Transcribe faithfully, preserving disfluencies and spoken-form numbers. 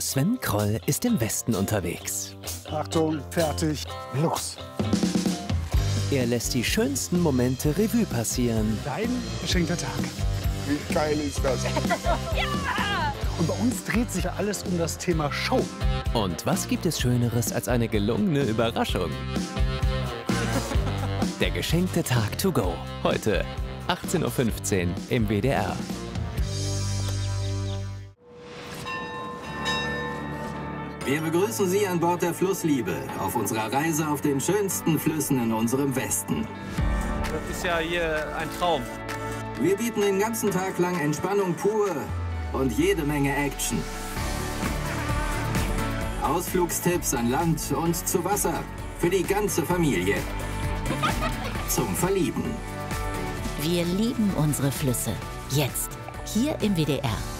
Sven Kroll ist im Westen unterwegs. Achtung, fertig, los! Er lässt die schönsten Momente Revue passieren. Dein geschenkter Tag. Wie geil ist das? Ja! Und bei uns dreht sich ja alles um das Thema Show. Und was gibt es Schöneres als eine gelungene Überraschung? Der geschenkte Tag to go. Heute achtzehn Uhr fünfzehn im W D R. Wir begrüßen Sie an Bord der Flussliebe auf unserer Reise auf den schönsten Flüssen in unserem Westen. Das ist ja hier ein Traum. Wir bieten den ganzen Tag lang Entspannung pur und jede Menge Action. Ausflugstipps an Land und zu Wasser für die ganze Familie. Zum Verlieben. Wir lieben unsere Flüsse. Jetzt, hier im W D R.